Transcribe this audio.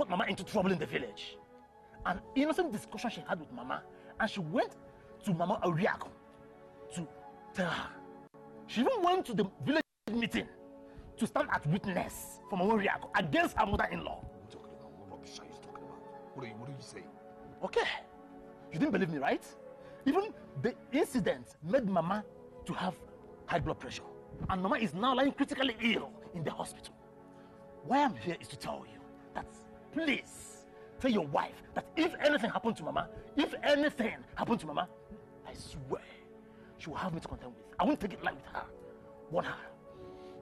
got Mama into trouble in the village. An innocent discussion she had with Mama, and she went to Mama Oriako to tell her. She even went to the village meeting to stand as witness for Mama Oriako against her mother-in-law. What rubbish are you talking about? What are you saying? Okay, you didn't believe me, right? Even the incident made Mama to have high blood pressure, and Mama is now lying critically ill in the hospital. Why I'm here is to tell you that please tell your wife that if anything happened to Mama, I swear she will have me to contend with. I won't take it light with her. Warn her.